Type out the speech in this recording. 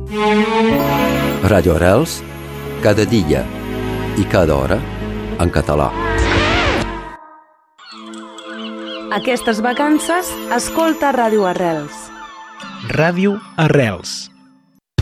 Radio Arrels, cada dia i cada hora en català. Aquestes vacances, escolta Ràdio Arrels. Ràdio Arrels.